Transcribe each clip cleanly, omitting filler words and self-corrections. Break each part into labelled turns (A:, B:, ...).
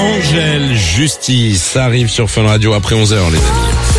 A: Angèle Justice, ça arrive sur Fun Radio après 11h, les amis.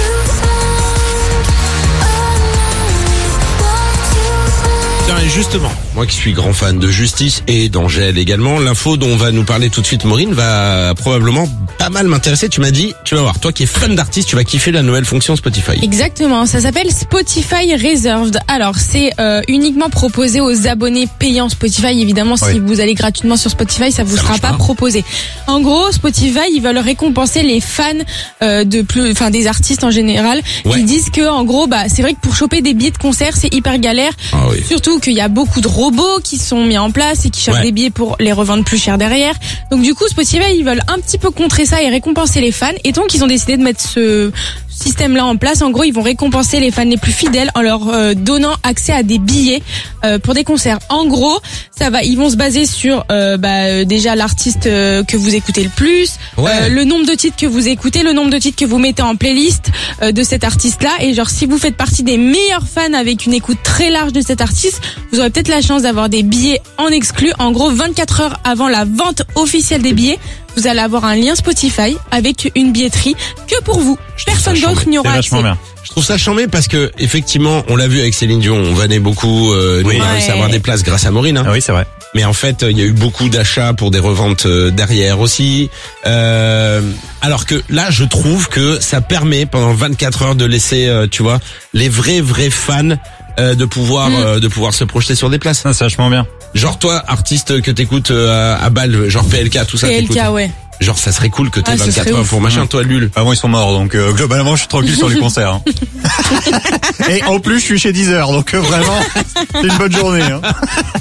A: Tiens, et justement, moi qui suis grand fan de Justice et d'Angèle également, l'info dont va nous parler tout de suite Maureen va probablement pas mal m'intéresser. Tu m'as dit, tu vas voir, toi qui es fan d'artistes, tu vas kiffer la nouvelle fonction Spotify.
B: Exactement, ça s'appelle Spotify Reserved. Alors c'est uniquement proposé aux abonnés payants Spotify. Évidemment, si vous allez gratuitement sur Spotify, ça vous sera pas proposé. En gros, Spotify, ils veulent récompenser les fans des artistes en général, qui disent que en gros, c'est vrai que pour choper des billets de concert, c'est hyper galère. Surtout qu'il y a beaucoup de robots qui sont mis en place et qui cherchent des billets pour les revendre plus cher derrière. Donc du coup, Spotify, ils veulent un petit peu contrer ça et récompenser les fans. Et donc, ils ont décidé de mettre ce système-là en place. En gros, ils vont récompenser les fans les plus fidèles en leur donnant accès à des billets pour des concerts. En gros, ils vont se baser sur déjà l'artiste que vous écoutez le plus, le nombre de titres que vous écoutez, le nombre de titres que vous mettez en playlist de cet artiste-là. Et genre, si vous faites partie des meilleurs fans avec une écoute très large de cet artiste, vous aurez peut-être la chance d'avoir des billets en exclu. En gros, 24 heures avant la vente officielle des billets, vous allez avoir un lien Spotify avec une billetterie que pour vous. Personne d'autre n'y aura accès.
A: Je trouve ça charmé parce que effectivement, on l'a vu avec Céline Dion, on vannait beaucoup, nous on a réussi à avoir des places grâce à Maureen.
C: Ah oui, c'est vrai.
A: Mais en fait, il y a eu beaucoup d'achats pour des reventes derrière aussi. Alors que là, je trouve que ça permet pendant 24 heures de laisser, tu vois, les vrais fans de pouvoir se projeter sur des places.
C: Ah, c'est vachement bien.
A: Genre toi, artiste que t'écoutes à Bâle, genre PLK, tout ça.
B: PLK, ouais.
A: Genre ça serait cool que t'aies 24 heures pour machin, toi Lul.
C: Ah bon, ils sont morts, donc globalement je suis tranquille sur les concerts. Et en plus je suis chez Deezer, donc vraiment c'est une bonne journée.